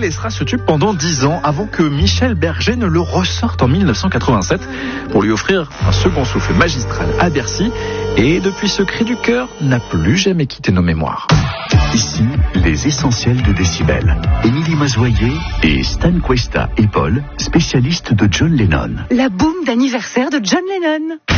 laissera ce tube pendant 10 ans avant que Michel Berger ne le ressorte en 1987 pour lui offrir un second souffle magistral à Bercy. Et depuis ce cri du cœur n'a plus jamais quitté nos mémoires. Ici, les essentiels de Décibel. Émilie Mazoyer et Stan Cuesta et Paul, spécialistes de John Lennon. La boum d'anniversaire de John Lennon.